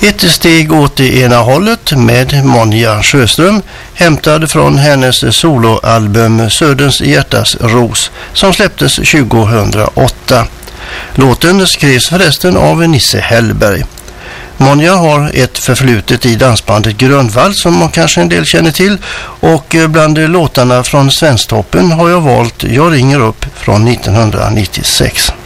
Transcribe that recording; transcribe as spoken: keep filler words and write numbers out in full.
Ett steg åt det ena hållet med Monja Sjöström, hämtad från hennes soloalbum Söderns hjärtas ros som släpptes tjugohundraåtta. Låten skrevs förresten av Nisse Hellberg. Monja har ett förflutet i dansbandet Grönvall som man kanske en del känner till, och bland låtarna från Svensktoppen har jag valt Jag ringer upp från nittonhundranittiosex.